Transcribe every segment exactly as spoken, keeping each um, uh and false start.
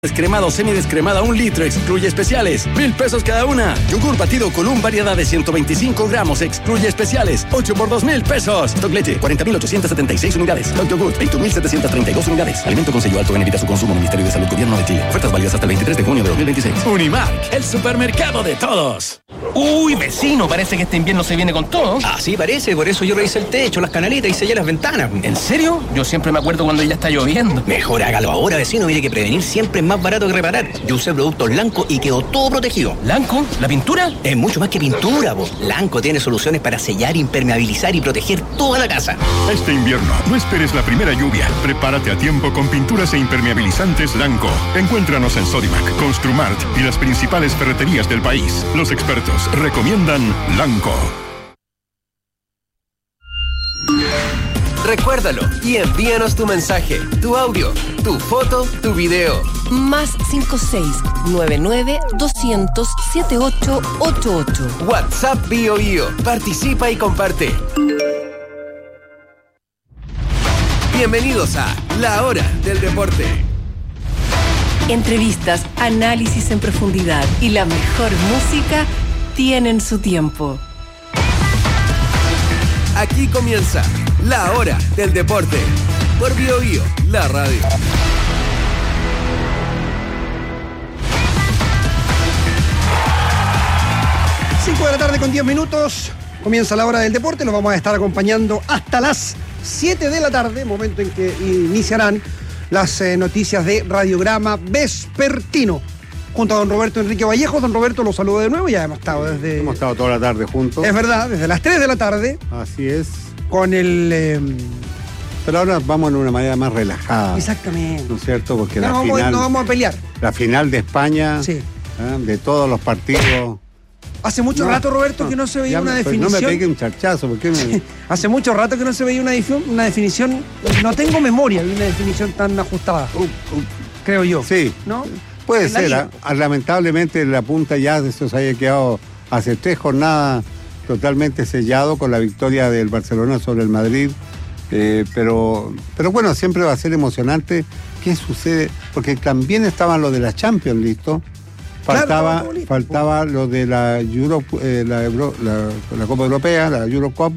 Descremado o semidescremada un litro, excluye especiales, mil pesos cada una. Yogur batido con un variedad de ciento veinticinco gramos, excluye especiales, ocho por dos mil pesos. Stock leche, cuarenta mil ochocientas setenta y seis unidades. Stock yogur, veintiún mil setecientas treinta y dos unidades. Alimento con sello alto en evita su consumo. Ministerio de Salud, Gobierno de Chile. Ofertas válidas hasta el veintitrés de junio de dos mil veintiséis. Unimark, el supermercado de todos. Uy, vecino, parece que este invierno se viene con todo. Ah, sí, parece. Por eso yo revisé el techo, las canaletas y sellé las ventanas. ¿En serio? Yo siempre me acuerdo cuando ya está lloviendo. Mejor hágalo ahora, vecino. Mire que prevenir siempre es más barato que reparar. Yo usé productos Lanco y quedó todo protegido. ¿Lanco? ¿La pintura? Es mucho más que pintura, po. Lanco tiene soluciones para sellar, impermeabilizar y proteger toda la casa. Este invierno, no esperes la primera lluvia. Prepárate a tiempo con pinturas e impermeabilizantes Lanco. Encuéntranos en Sodimac, Construmart y las principales ferreterías del país. Los expertos recomiendan Lanco. Recuérdalo y envíanos tu mensaje, tu audio, tu foto, tu video. Más cinco seis nueve nueve doscientos setenta y ocho ochenta y ocho. WhatsApp Bio Bio. Participa y comparte. Bienvenidos a La Hora del Deporte. Entrevistas, análisis en profundidad y la mejor música tienen su tiempo. Aquí comienza La Hora del Deporte por Bio Bio, la radio. cinco de la tarde con diez minutos. Comienza La Hora del Deporte. Los vamos a estar acompañando hasta las siete de la tarde, momento en que iniciarán las eh, noticias de Radiograma Vespertino. Junto a don Roberto Enrique Vallejo. Don Roberto, lo saludo de nuevo. Ya hemos estado desde... Hemos estado toda la tarde juntos. Es verdad, desde las tres de la tarde. Así es. Con el... Eh... Pero ahora vamos de una manera más relajada. Exactamente. ¿No es cierto? Porque no, la vamos, final... No vamos a pelear. La final de España, sí. ¿eh? De todos los partidos... Hace mucho no, rato, Roberto, no, que no se veía una me, definición... No me pegue un charchazo, ¿por qué me... Hace mucho rato que no se veía una, una definición... No tengo memoria de una definición tan ajustada. Uh, uh, creo yo. Sí. ¿No? Puede ser, ¿eh? Lamentablemente la punta ya de eso se haya quedado hace tres jornadas totalmente sellado con la victoria del Barcelona sobre el Madrid, eh, pero, pero bueno, siempre va a ser emocionante qué sucede, porque también estaban los de la Champions, ¿listo? Faltaba, claro, faltaba lo de la, Euro, eh, la, Euro, la, la Copa Europea, la Eurocup,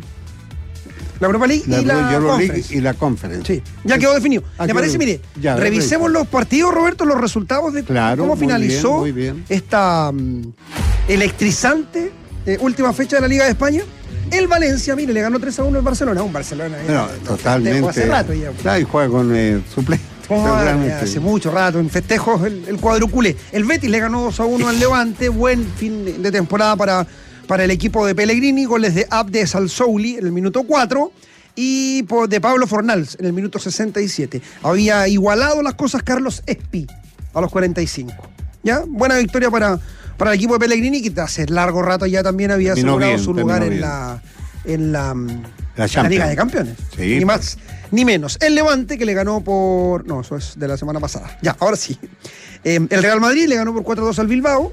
la Europa League la y la Euro Conference. League y la Conference. Sí, ya quedó definido. Ah, ¿Le parece? Mire, ya, revisemos los partidos, Roberto, los resultados de claro, cómo muy finalizó bien, muy bien. esta um, electrizante eh, última fecha de la Liga de España. El Valencia, mire, le ganó tres a uno al Barcelona. Un Barcelona. No, eh, totalmente. Hace rato ya. Claro, y juega con eh, suplente. Oh, hace mucho rato, en festejos el, el cuadruculé. El Betis le ganó dos a uno al Levante. Buen fin de temporada para, para el equipo de Pellegrini. Goles de Abde Salsouli en el minuto cuatro y de Pablo Fornals en el minuto sesenta y siete. Había igualado las cosas Carlos Espi a los cuarenta y cinco. ¿Ya? Buena victoria para, para el equipo de Pellegrini, que hace largo rato ya también había asegurado su lugar en la, en la, la, en la Liga de Campeones. Sí, ni más ni menos. El Levante, que le ganó por... No, eso es de la semana pasada. Ya, ahora sí. Eh, el Real Madrid le ganó por cuatro a dos al Bilbao.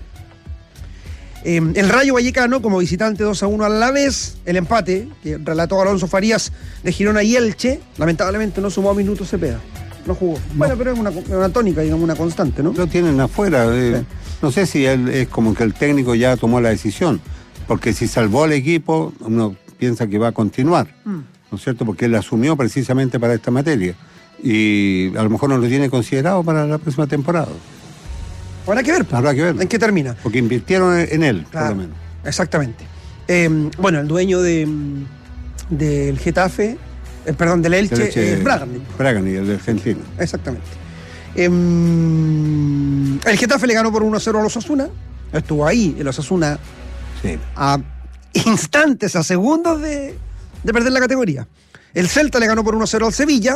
Eh, el Rayo Vallecano, como visitante, dos a uno al Alavés. El empate, que relató Alonso Farías, de Girona y Elche. Lamentablemente no sumó a minutos Cepeda. No jugó. No. Bueno, pero es una, una tónica, digamos, una constante, ¿no? Lo tienen afuera. Eh, sí. No sé si él, es como que el técnico ya tomó la decisión. Porque si salvó al equipo, uno piensa que va a continuar. Mm. ¿No es cierto? Porque él asumió precisamente para esta materia. Y a lo mejor no lo tiene considerado para la próxima temporada. Habrá que ver. Habrá que ver. ¿En qué termina? Porque invirtieron en él, claro, por lo menos. Exactamente. Eh, bueno, el dueño de del Getafe, eh, perdón, del Elche, Elche es Bragani. Bragani, el de Argentina. Exactamente. Eh, el Getafe le ganó por uno a cero a los Osasuna. Estuvo ahí el Osasuna sí. a instantes, a segundos de, de perder la categoría. El Celta le ganó por uno a cero al Sevilla.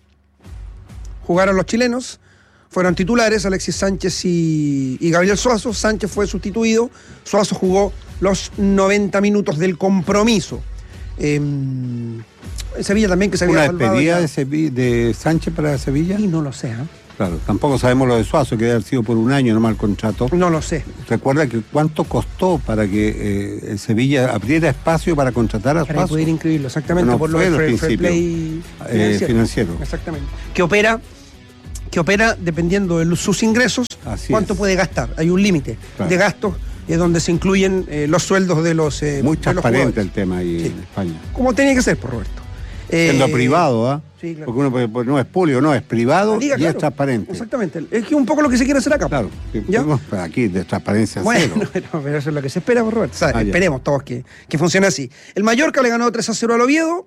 Jugaron los chilenos. Fueron titulares Alexis Sánchez y, y Gabriel Suazo. Sánchez fue sustituido. Suazo jugó los noventa minutos del compromiso. Eh, Sevilla también, que se había ¿Una salvado. despedida de, Sevilla, de Sánchez para Sevilla? Y no lo sé, ¿eh? Claro, tampoco sabemos lo de Suazo, que debe haber sido por un año nomás el contrato. No lo sé. ¿Recuerda que cuánto costó para que eh, Sevilla abriera espacio para contratar a Suazo? Para poder inscribirlo, exactamente, no por lo del fair, fair play eh, financiero. financiero. Exactamente. Que opera que opera dependiendo de los- sus ingresos, Así cuánto es. puede gastar. Hay un límite Claro. de gastos eh, donde se incluyen eh, los sueldos de los eh, Muy de los transparente jugadores. el tema ahí Sí. en España. Como tenía que ser, por Roberto. Siendo Eh, privado, ¿ah? sí, claro. Porque uno puede- pues no es público, no, es privado la liga, y claro. es transparente. Exactamente. Es que un poco lo que se quiere hacer acá. Claro. Sí, ¿Ya? bueno, pues aquí de transparencia Bueno, cero. pero, pero eso es lo que se espera, por Roberto. O sea, Ah, ya. esperemos todos que, que funcione así. El Mallorca le ganó tres a cero al Oviedo.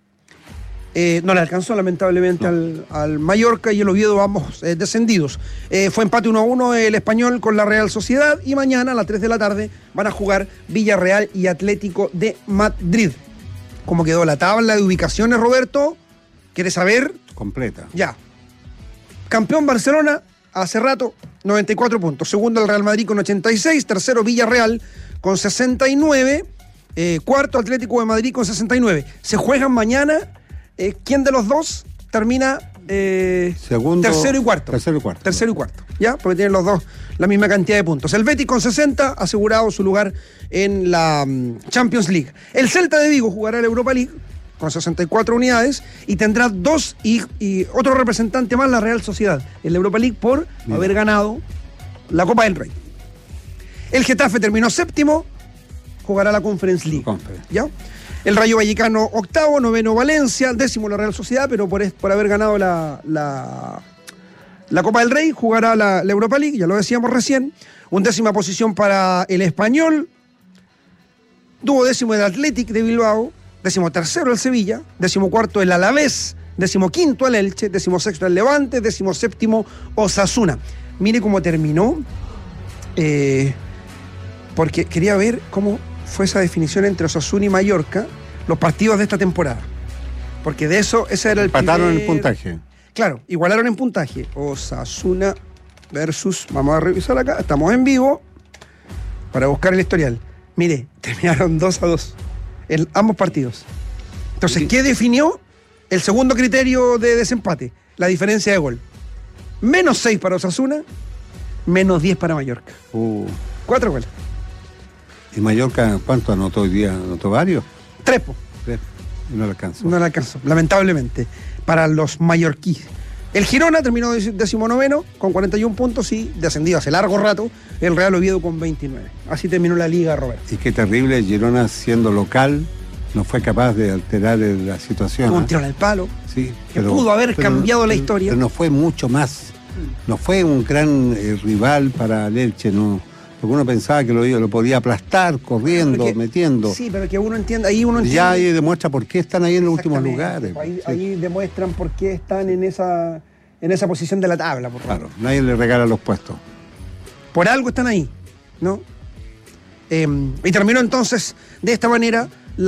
Eh, no le alcanzó lamentablemente No. al, al Mallorca y el Oviedo, ambos eh, descendidos. Eh, fue empate uno a uno el Español con la Real Sociedad y mañana a las tres de la tarde van a jugar Villarreal y Atlético de Madrid. ¿Cómo quedó la tabla de ubicaciones, Roberto? ¿Quieres saber? Completa. Ya. Campeón Barcelona, hace rato, noventa y cuatro puntos. Segundo el Real Madrid con ochenta y seis. Tercero Villarreal con sesenta y nueve. Eh, cuarto Atlético de Madrid con sesenta y nueve. Se juegan mañana. Eh, ¿Quién de los dos termina eh, Segundo. tercero y cuarto? Tercero y cuarto. Tercero y cuarto, ¿ya? Porque tienen los dos la misma cantidad de puntos. El Betis con sesenta, asegurado su lugar en la mm, Champions League. El Celta de Vigo jugará la Europa League con sesenta y cuatro unidades y tendrá dos y, y otro representante más, la Real Sociedad, en la Europa League por Mira. haber ganado la Copa del Rey. El Getafe terminó séptimo, jugará la Conference League. Conference. ¿Ya? El Rayo Vallecano octavo, noveno Valencia, décimo la Real Sociedad, pero por, es- por haber ganado la, la, la Copa del Rey, jugará la, la Europa League, ya lo decíamos recién. Undécima posición para el Español, duodécimo el Athletic de Bilbao, décimo tercero el Sevilla, décimo cuarto el Alavés, décimo quinto el Elche, décimo sexto el Levante, décimo séptimo Osasuna. Mire cómo terminó, eh, porque quería ver cómo fue esa definición entre Osasuna y Mallorca, los partidos de esta temporada. Porque de eso, ese era el Empataron primer- el puntaje. Claro, igualaron en puntaje. Osasuna versus, vamos a revisar acá, estamos en vivo para buscar el historial. Mire, terminaron dos a dos en ambos partidos. Entonces, ¿qué definió el segundo criterio de desempate? La diferencia de gol. Menos seis para Osasuna, menos diez para Mallorca. Uh, Cuatro goles. ¿Y Mallorca cuánto anotó hoy día? ¿Anotó varios? Tres, po. Tres. Y no le alcanzó. No le alcanzó, lamentablemente, para los mallorquíes. El Girona terminó decimonoveno con cuarenta y un puntos y descendido hace largo rato el Real Oviedo con veintinueve. Así terminó la liga, Roberto. Y qué terrible, Girona siendo local no fue capaz de alterar el- la situación. Tuvo un ¿ah? tiro al palo. Sí, que pudo haber cambiado la pero- historia. Pero no fue mucho más. No fue un gran eh, rival para el Elche, no. Porque uno pensaba que lo, lo podía aplastar, corriendo, Porque- metiendo. Sí, pero que uno entienda, ahí uno entiende. Ya ahí demuestra por qué están ahí en los últimos Exactamente, lugares. Ahí, Sí. ahí demuestran por qué están en esa, en esa posición de la tabla. Por, Claro, nadie le regala los puestos. por algo están ahí, ¿no? Eh, y terminó entonces de esta manera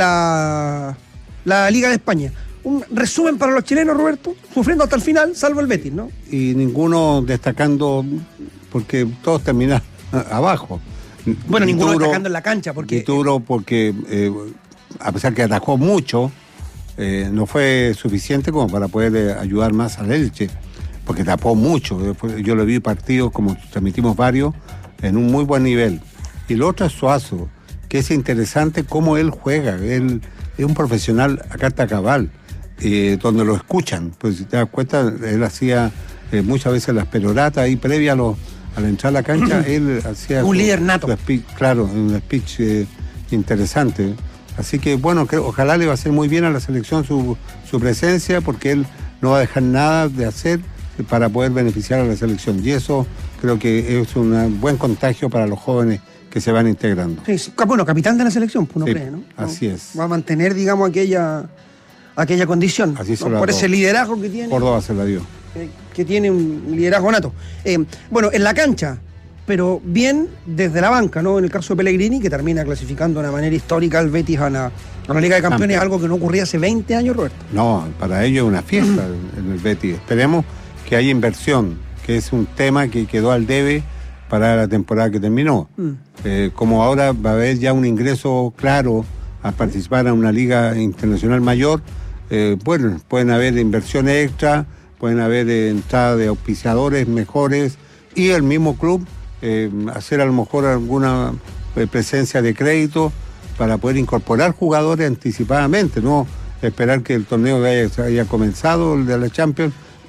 la, la Liga de España. Un resumen para los chilenos, Roberto, sufriendo hasta el final, salvo el Betis, ¿no? Y ninguno destacando, porque todos terminaron abajo. Bueno, ninguno Dituro- destacando en la cancha, porque Dituro porque, eh, a pesar que atajó mucho, eh, no fue suficiente como para poder eh, ayudar más al Elche, porque tapó mucho. Después, yo lo vi partidos, como transmitimos varios, en un muy buen nivel. Y lo otro es Suazo, que es interesante cómo él juega. Él es un profesional a carta cabal, eh, donde lo escuchan. Pues si te das cuenta, él hacía eh, muchas veces las peroratas ahí previa a, los, a la entrada a la cancha, él hacía... Un su- líder nato. su speech, claro, un speech eh, interesante. Así que bueno, creo, ojalá le va a hacer muy bien a la selección su, su presencia, porque él no va a dejar nada de hacer para poder beneficiar a la selección. Y eso creo que es un buen contagio para los jóvenes que se van integrando. sí, sí, bueno, capitán de la selección, pues uno Sí, cree, ¿no? así es. Va a mantener, digamos, aquella, aquella condición. Así se ¿no? lo Por hago. ese liderazgo que tiene. Córdoba se la dio. eh, que tiene un liderazgo nato. Eh, bueno, en la cancha, pero bien desde la banca, ¿no? En el caso de Pellegrini, que termina clasificando de una manera histórica al Betis a la, a la Liga de Campeones, Campeón. algo que no ocurría hace veinte años, Roberto. No, para ellos es una fiesta en el Betis. Esperemos que haya inversión, que es un tema que quedó al debe para la temporada que terminó. Mm. Eh, como ahora va a haber ya un ingreso claro a participar en una liga internacional mayor, eh, bueno, pueden haber inversiones extra, pueden haber eh, entrada de auspiciadores mejores y el mismo club eh, hacer a lo mejor alguna eh, presencia de crédito para poder incorporar jugadores anticipadamente, no esperar que el torneo haya, haya comenzado, el de la Champions,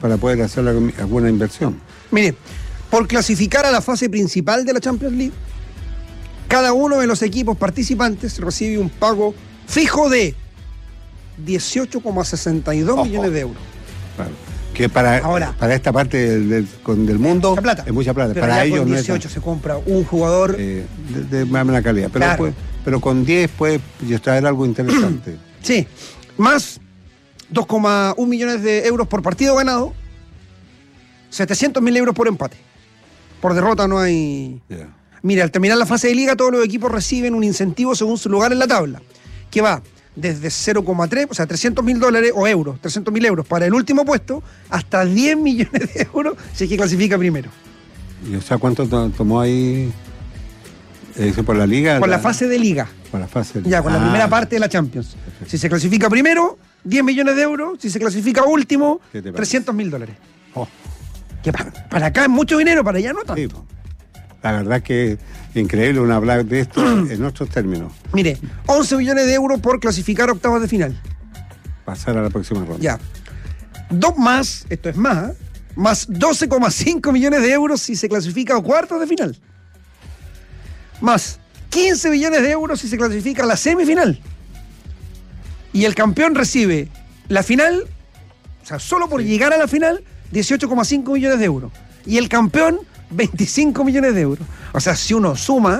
para poder hacer alguna inversión. Mire, por clasificar a la fase principal de la Champions League, cada uno de los equipos participantes recibe un pago fijo de dieciocho coma sesenta y dos millones de euros. Claro. Que para, Ahora, para esta parte del, del, con, del mundo mucha plata. es mucha plata. Pero para ya ellos con no es dieciocho tan- se compra un jugador. eh, de, de más buena calidad. Pero, Claro. pues, pero con diez puede traer algo interesante. Sí, más dos coma uno millones de euros por partido ganado, setecientos mil euros por empate. Por derrota no hay... Yeah. Mira, al terminar la fase de liga, todos los equipos reciben un incentivo según su lugar en la tabla, que va desde cero coma tres, o sea, trescientos mil dólares o euros, trescientos mil euros para el último puesto, hasta diez millones de euros si es que clasifica primero. ¿Y o sea cuánto to- tomó ahí? ¿Eso por la liga? Por la fase de liga, Por la fase ya, con la Ah, primera parte de la Champions. Si se clasifica primero, diez millones de euros, si se clasifica último, ¿Qué te parece? trescientos mil dólares. Oh, Que para, para acá es mucho dinero, para allá no tanto. sí, po. La verdad que es increíble un hablar de esto en nuestros términos. Mire, once millones de euros por clasificar a octavos de final. Pasar a la próxima ronda. Ya. Dos más, esto es más, ¿eh? Más doce coma cinco millones de euros si se clasifica a cuartos de final. Más quince millones de euros si se clasifica a la semifinal. Y el campeón recibe la final, o sea, solo por llegar a la final, dieciocho coma cinco millones de euros. Y el campeón, veinticinco millones de euros. O sea, si uno suma,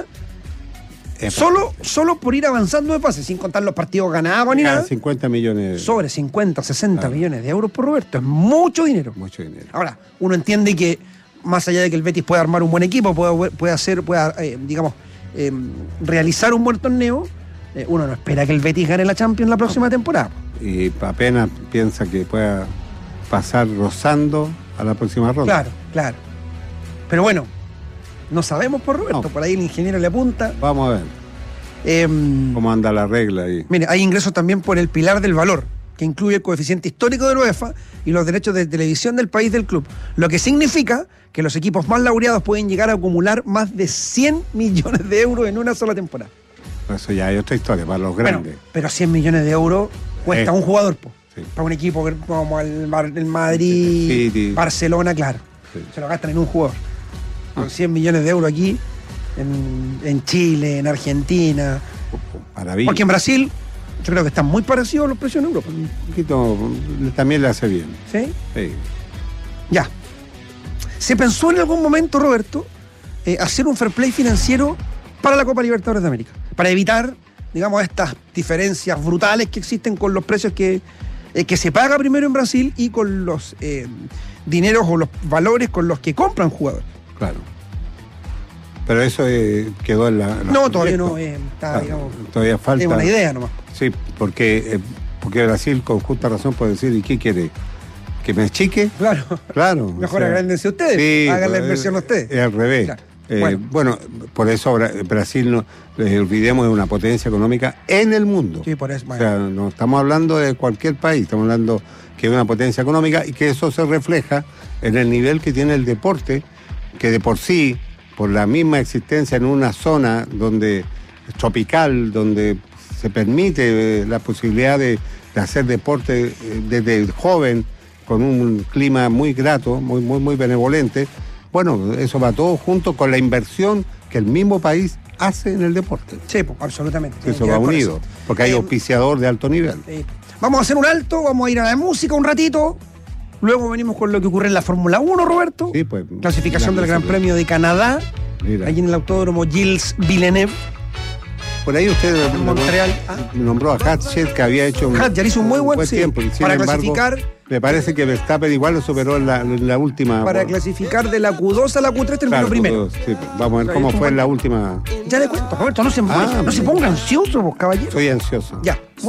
Es solo, solo por ir avanzando de fase, sin contar los partidos ganados ni Ganan nada, cincuenta millones. sobre cincuenta, sesenta Claro. millones de euros por Roberto. Es mucho dinero. Mucho dinero. Ahora, uno entiende que más allá de que el Betis pueda armar un buen equipo, pueda, pueda hacer, pueda, eh, digamos, eh, realizar un buen torneo, eh, uno no espera que el Betis gane la Champions la próxima temporada. Y apenas piensa que pueda pasar rozando a la próxima ronda. Claro, claro. Pero bueno, no sabemos por Roberto, No. por ahí el ingeniero le apunta. Vamos a ver Eh, cómo anda la regla ahí. Mire, hay ingresos también por el pilar del valor, que incluye el coeficiente histórico de la UEFA y los derechos de televisión del país del club, lo que significa que los equipos más laureados pueden llegar a acumular más de cien millones de euros en una sola temporada. Eso ya hay otra historia para los Bueno, grandes. pero cien millones de euros cuesta Eh, un jugador, po. sí. Para un equipo que- como el, Mar- el Madrid, Sí, sí. Barcelona, claro. Sí. Se lo gastan en un jugador. Con cien millones de euros aquí, en, en Chile, en Argentina. Maravilla. Porque en Brasil, yo creo que están muy parecidos los precios en Europa. Un poquito, también le hace bien. ¿Sí? Sí. Ya. ¿Se pensó en algún momento, Roberto, eh, hacer un fair play financiero para la Copa Libertadores de América? Para evitar, digamos, estas diferencias brutales que existen con los precios que, eh, que se paga primero en Brasil y con los eh, dineros o los valores con los que compran jugadores. Claro. Pero eso eh, quedó en la. en No, los todavía no, proyectos. eh, está, Claro, digamos, todavía falta. es una idea nomás. Sí, porque, eh, porque Brasil con justa razón puede decir, ¿y qué quiere? ¿Que me achique? Claro. Claro. Mejor agrándense ustedes, sí, hagan la pues, inversión ustedes. Es al revés. Claro. Eh, Bueno. bueno. por eso Bra- Brasil, no les olvidemos, es una potencia económica en el mundo. Sí, por eso. O sea, no estamos hablando de cualquier país, estamos hablando que es una potencia económica y que eso se refleja en el nivel que tiene el deporte, que de por sí, por la misma existencia en una zona donde es tropical, donde se permite eh, la posibilidad de, de hacer deporte eh, desde joven, con un clima muy grato, muy, muy, muy benevolente. Bueno, eso va todo junto con la inversión que el mismo país hace en el deporte. Sí, pues, absolutamente. Tiene Eso que va ver con unido, eso. porque hay Eh, auspiciador de alto nivel. Eh, vamos a hacer un alto, vamos a ir a la música un ratito. Luego venimos con lo que ocurre en la Fórmula uno, Roberto. Sí, pues. Clasificación del Gran Premio de Canadá, Mira. allí en el autódromo Gilles Villeneuve. Por ahí usted En Montreal. Ah. nombró a Hatchet, que había hecho un Hatcher hizo un muy buen, sí, tiempo. Y sin para embargo, clasificar. me parece que Verstappen igual lo superó en la, en la última. Para por- clasificar de la Q dos a la Q tres terminó claro, primero. sí, pues, vamos a ver cómo fue en la última. Ya le cuento, Roberto, no se, Ah, no se ponga ansioso, vos, caballero. Estoy ansioso. Ya.